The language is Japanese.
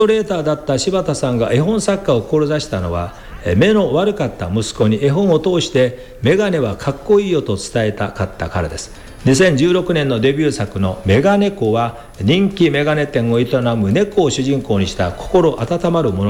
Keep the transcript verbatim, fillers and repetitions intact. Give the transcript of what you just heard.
レーターだった柴田さんが絵本作家を志したのは、目の悪かった息子に絵本を通してメガネはかっこいいよと伝えたかったからです。にせんじゅうろくねんのデビュー作のメガネ子は人気メガネ店を営む猫を主人公にした心温まる物語